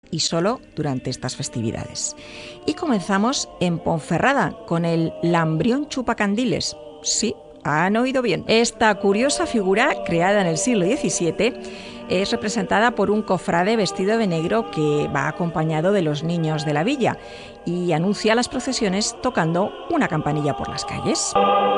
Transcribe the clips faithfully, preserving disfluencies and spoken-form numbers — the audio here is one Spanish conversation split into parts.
y solo durante estas festividades. Y comenzamos en Ponferrada con el Lambrión Chupacandiles. Sí, han oído bien. Esta curiosa figura, creada en el siglo diecisiete, es representada por un cofrade vestido de negro que va acompañado de los niños de la villa y anuncia las procesiones tocando una campanilla por las calles.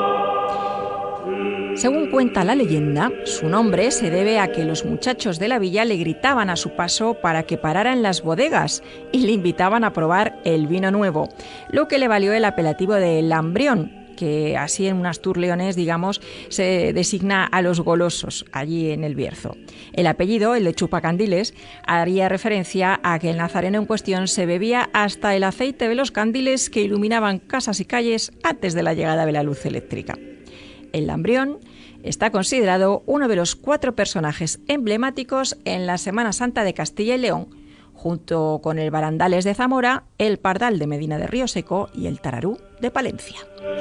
Según cuenta la leyenda, su nombre se debe a que los muchachos de la villa le gritaban a su paso para que parara en las bodegas y le invitaban a probar el vino nuevo, lo que le valió el apelativo de Lambrión, que así en un Astur leonés, digamos, se designa a los golosos allí en el Bierzo. El apellido, el de Chupacandiles, haría referencia a que el nazareno en cuestión se bebía hasta el aceite de los candiles que iluminaban casas y calles antes de la llegada de la luz eléctrica. El Lambrión está considerado uno de los cuatro personajes emblemáticos en la Semana Santa de Castilla y León, junto con el Barandales de Zamora, el Pardal de Medina de Río Seco y el Tararú de Palencia.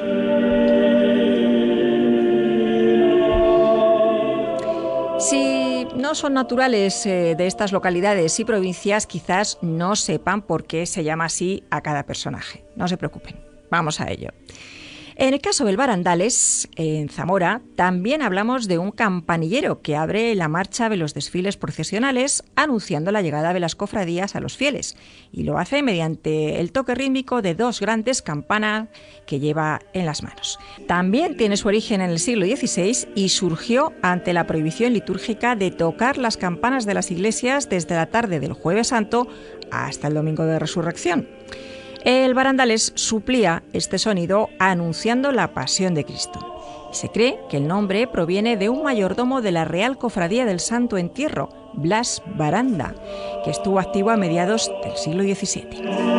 Si no son naturales eh, de estas localidades y provincias, quizás no sepan por qué se llama así a cada personaje. No se preocupen, vamos a ello. En el caso del Barandales, en Zamora, también hablamos de un campanillero que abre la marcha de los desfiles procesionales anunciando la llegada de las cofradías a los fieles, y lo hace mediante el toque rítmico de dos grandes campanas que lleva en las manos. También tiene su origen en el siglo dieciséis y surgió ante la prohibición litúrgica de tocar las campanas de las iglesias desde la tarde del Jueves Santo hasta el Domingo de Resurrección. El Barandales suplía este sonido anunciando la pasión de Cristo. Se cree que el nombre proviene de un mayordomo de la Real Cofradía del Santo Entierro, Blas Baranda, que estuvo activo a mediados del siglo diecisiete.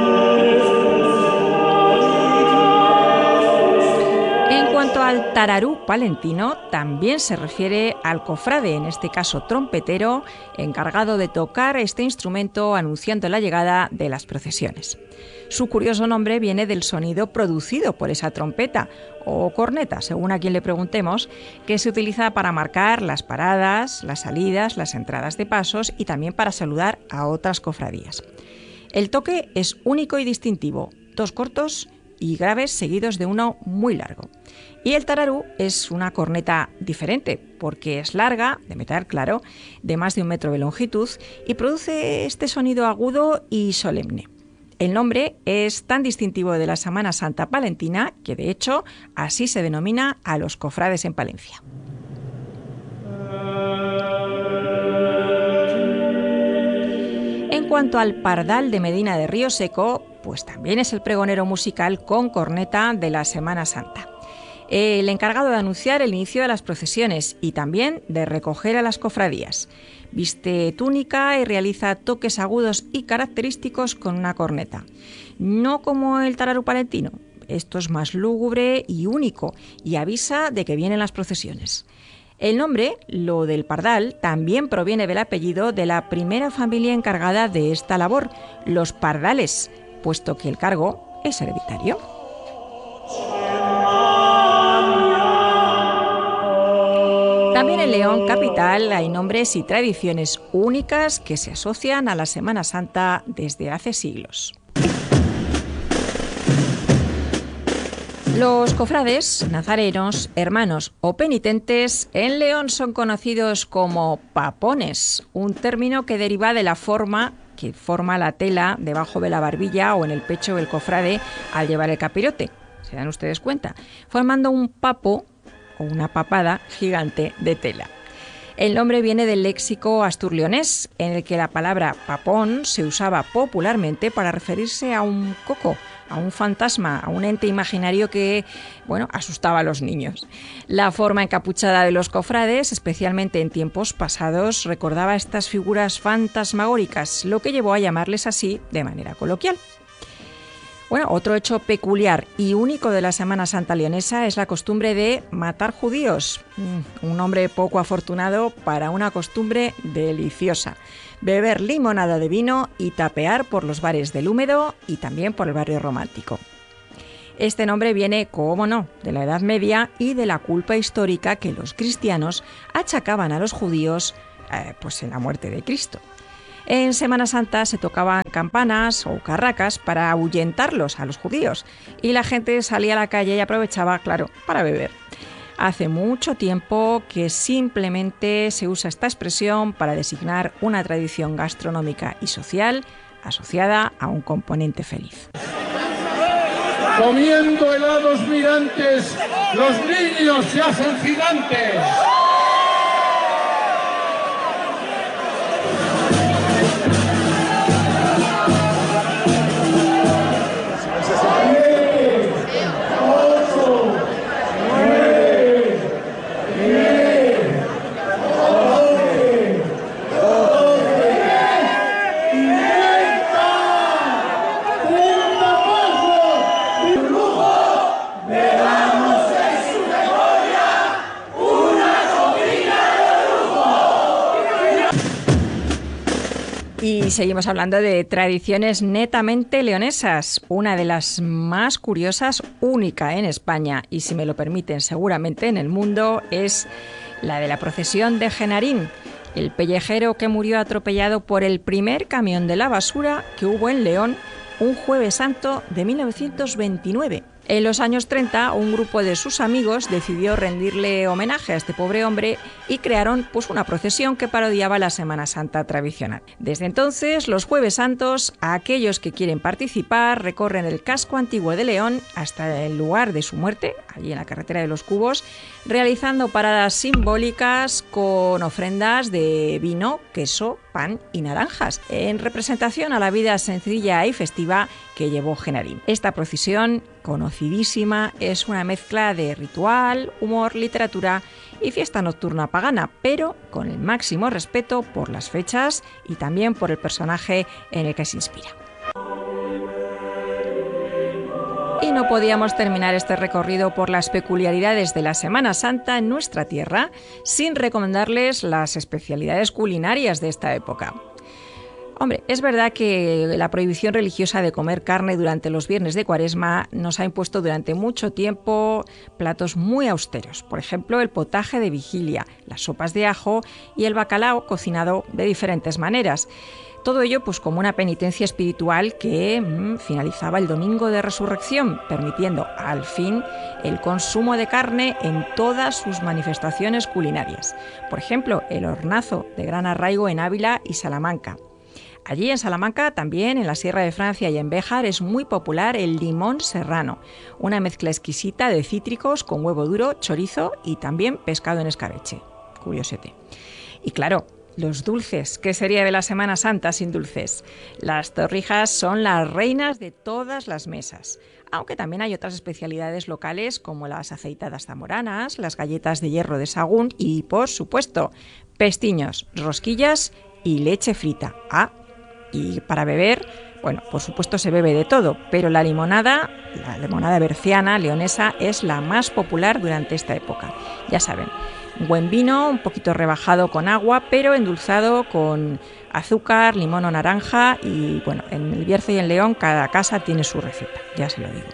En cuanto al tararú palentino, también se refiere al cofrade, en este caso trompetero, encargado de tocar este instrumento anunciando la llegada de las procesiones. Su curioso nombre viene del sonido producido por esa trompeta o corneta, según a quien le preguntemos, que se utiliza para marcar las paradas, las salidas, las entradas de pasos y también para saludar a otras cofradías. El toque es único y distintivo, dos cortos y graves seguidos de uno muy largo. Y el tararú es una corneta diferente, porque es larga, de metal claro, de más de un metro de longitud y produce este sonido agudo y solemne. El nombre es tan distintivo de la Semana Santa palentina que, de hecho, así se denomina a los cofrades en Palencia. En cuanto al Pardal de Medina de Río Seco, pues también es el pregonero musical con corneta de la Semana Santa. El encargado de anunciar el inicio de las procesiones y también de recoger a las cofradías. Viste túnica y realiza toques agudos y característicos con una corneta. No como el tararú palentino, esto es más lúgubre y único y avisa de que vienen las procesiones. El nombre, lo del Pardal, también proviene del apellido de la primera familia encargada de esta labor, los Pardales, puesto que el cargo es hereditario. También en León capital hay nombres y tradiciones únicas que se asocian a la Semana Santa desde hace siglos. Los cofrades, nazarenos, hermanos o penitentes en León son conocidos como papones, un término que deriva de la forma que forma la tela debajo de la barbilla o en el pecho del cofrade al llevar el capirote. ¿Se dan ustedes cuenta? Formando un papo o una papada gigante de tela. El nombre viene del léxico asturleonés, en el que la palabra papón se usaba popularmente para referirse a un coco, a un fantasma, a un ente imaginario que, bueno, asustaba a los niños. La forma encapuchada de los cofrades, especialmente en tiempos pasados, recordaba estas figuras fantasmagóricas, lo que llevó a llamarles así de manera coloquial. Bueno, otro hecho peculiar y único de la Semana Santa leonesa es la costumbre de matar judíos. Un nombre poco afortunado para una costumbre deliciosa. Beber limonada de vino y tapear por los bares del Húmedo y también por el barrio romántico. Este nombre viene, cómo no, de la Edad Media y de la culpa histórica que los cristianos achacaban a los judíos eh, pues en la muerte de Cristo. En Semana Santa se tocaban campanas o carracas para ahuyentarlos a los judíos y la gente salía a la calle y aprovechaba, claro, para beber. Hace mucho tiempo que simplemente se usa esta expresión para designar una tradición gastronómica y social asociada a un componente feliz. Comiendo helados mirantes, los niños se hacen gigantes. Y seguimos hablando de tradiciones netamente leonesas, una de las más curiosas, única en España y, si me lo permiten, seguramente en el mundo, es la de la procesión de Genarín, el pellejero que murió atropellado por el primer camión de la basura que hubo en León un Jueves Santo de mil novecientos veintinueve. En los años treinta, un grupo de sus amigos decidió rendirle homenaje a este pobre hombre y crearon pues, una procesión que parodiaba la Semana Santa tradicional. Desde entonces, los Jueves Santos, a aquellos que quieren participar, recorren el casco antiguo de León hasta el lugar de su muerte, allí en la carretera de los Cubos, realizando paradas simbólicas con ofrendas de vino, queso, pan y naranjas, en representación a la vida sencilla y festiva que llevó Genarín. Esta procesión, conocidísima, es una mezcla de ritual, humor, literatura y fiesta nocturna pagana, pero con el máximo respeto por las fechas y también por el personaje en el que se inspira. Y no podíamos terminar este recorrido por las peculiaridades de la Semana Santa en nuestra tierra sin recomendarles las especialidades culinarias de esta época. Hombre, es verdad que la prohibición religiosa de comer carne durante los viernes de Cuaresma nos ha impuesto durante mucho tiempo platos muy austeros. Por ejemplo, el potaje de vigilia, las sopas de ajo y el bacalao cocinado de diferentes maneras. Todo ello pues como una penitencia espiritual que mmm, finalizaba el domingo de resurrección, permitiendo al fin el consumo de carne en todas sus manifestaciones culinarias. Por ejemplo, el hornazo de gran arraigo en Ávila y Salamanca. Allí en Salamanca, también en la Sierra de Francia y en Béjar, es muy popular el limón serrano, una mezcla exquisita de cítricos con huevo duro, chorizo y también pescado en escabeche. Curiosete. Y claro, los dulces. ¿Qué sería de la Semana Santa sin dulces? Las torrijas son las reinas de todas las mesas, aunque también hay otras especialidades locales como las aceitadas zamoranas, las galletas de hierro de Sagún y, por supuesto, pestiños, rosquillas y leche frita. Ah, y para beber, bueno, por supuesto se bebe de todo, pero la limonada, la limonada berciana, leonesa, es la más popular durante esta época. Ya saben, buen vino, un poquito rebajado con agua, pero endulzado con azúcar, limón o naranja y, bueno, en el Bierzo y en León cada casa tiene su receta, ya se lo digo.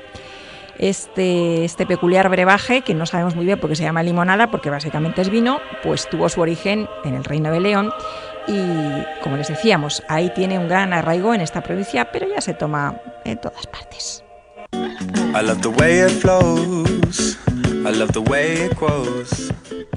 Este, este peculiar brebaje, que no sabemos muy bien por qué se llama limonada, porque básicamente es vino, pues tuvo su origen en el Reino de León y, como les decíamos, ahí tiene un gran arraigo en esta provincia, pero ya se toma en todas partes. I love the way it flows. I love the way it grows.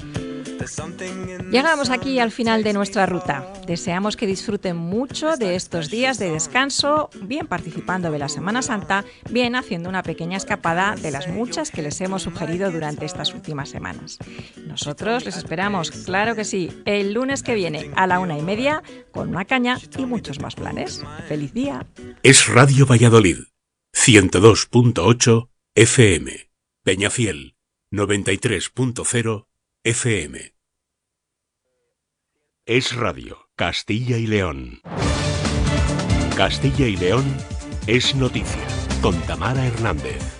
Llegamos aquí al final de nuestra ruta. Deseamos que disfruten mucho de estos días de descanso, bien participando de la Semana Santa, bien haciendo una pequeña escapada de las muchas que les hemos sugerido durante estas últimas semanas. Nosotros les esperamos, claro que sí, el lunes que viene a la una y media con una caña y muchos más planes. ¡Feliz día! Es Radio Valladolid, ciento dos punto ocho F M, Peñafiel, noventa y tres punto cero F M. Es Radio Castilla y León. Castilla y León es noticia con Tamara Hernández.